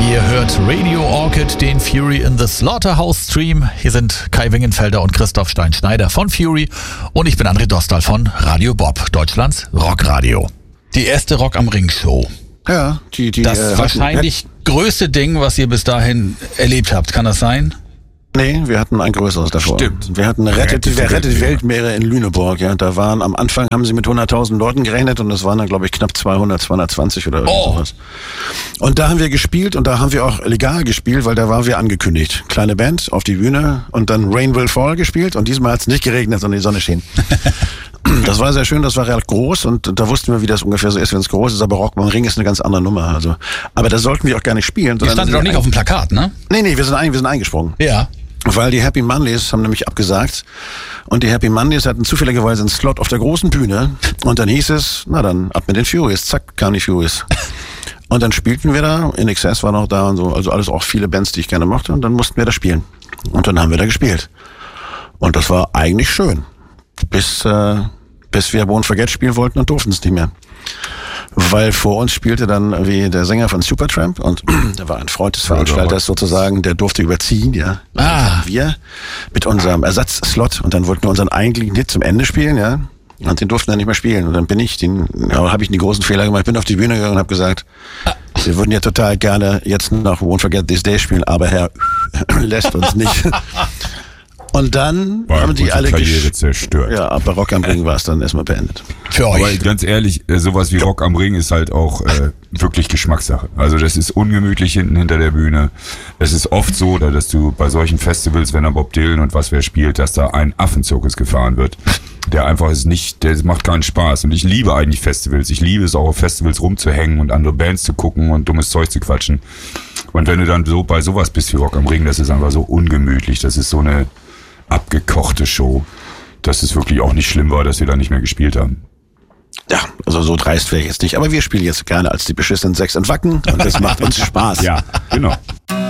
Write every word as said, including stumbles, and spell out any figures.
Ihr hört Radio Orchid, den Fury in the Slaughterhouse Stream. Hier sind Kai Wingenfelder und Christoph Stein-Schneider von Fury und ich bin André Dostal von Radio Bob, Deutschlands Rockradio. Die erste Rock am Ring Show. Ja, die, die, das äh, wahrscheinlich hatten, größte Ding, was ihr bis dahin erlebt habt. Kann das sein? Nee, wir hatten ein größeres davor. Stimmt. Wir hatten Rettet, Rettet, Rettet die die Weltmeere in Lüneburg. Ja, da waren am Anfang haben sie mit hunderttausend Leuten gerechnet und es waren dann glaube ich knapp zweihundert, zweihundertzwanzig oder oh. sowas. Und da haben wir gespielt und da haben wir auch legal gespielt, weil da waren wir angekündigt. Kleine Band auf die Bühne und dann Rain Will Fall gespielt und diesmal hat es nicht geregnet, sondern die Sonne schien. Das war sehr schön, das war relativ groß und da wussten wir, wie das ungefähr so ist, wenn es groß ist, aber Rock am Ring ist eine ganz andere Nummer. Also, aber da sollten wir auch gar nicht spielen. Die standen doch nicht auf dem Plakat, ne? Nee, nee, wir sind, ein, wir sind eingesprungen. Ja. Weil die Happy Mondays haben nämlich abgesagt und die Happy Mondays hatten zufälligerweise einen Slot auf der großen Bühne und dann hieß es, na dann ab mit den Furies, zack, kamen die Furies. Und dann spielten wir da, In Excess war noch da und so, also alles auch viele Bands, die ich gerne mochte und dann mussten wir da spielen. Und dann haben wir da gespielt. Und das war eigentlich schön, bis, äh, bis wir Won't Forget spielen wollten und durften es nicht mehr. Weil vor uns spielte dann wie der Sänger von Supertramp und da war ein Freund des Veranstalters sozusagen, der durfte überziehen, ja. Und Ah. wir mit unserem Ersatzslot und dann wollten wir unseren eigentlichen Hit zum Ende spielen, ja. Und den durften wir nicht mehr spielen. Und dann bin ich, den, ja, habe ich einen großen Fehler gemacht, bin auf die Bühne gegangen und habe gesagt, wir würden ja total gerne jetzt noch Won't Forget This Day spielen, aber Herr lässt uns nicht. Und dann War haben die alle Karriere gesch- zerstört. Ja, aber Rock am Ring war es dann erstmal beendet. Für Aber euch. ganz ehrlich, äh, sowas wie Rock am Ring ist halt auch äh, wirklich Geschmackssache. Also das ist ungemütlich hinten hinter der Bühne. Es ist oft so, dass du bei solchen Festivals, wenn da Bob Dylan und was wer spielt, dass da ein Affenzirkus gefahren wird. Der einfach ist nicht, der macht keinen Spaß. Und ich liebe eigentlich Festivals. Ich liebe es auch auf Festivals rumzuhängen und andere Bands zu gucken und dummes Zeug zu quatschen. Und wenn du dann so bei sowas bist wie Rock am Ring, das ist einfach so ungemütlich. Das ist so eine abgekochte Show, dass es wirklich auch nicht schlimm war, dass wir da nicht mehr gespielt haben. Ja, also so dreist wäre ich jetzt nicht. Aber wir spielen jetzt gerne als die beschissenen Sechs in Wacken und das macht uns Spaß. Ja, genau.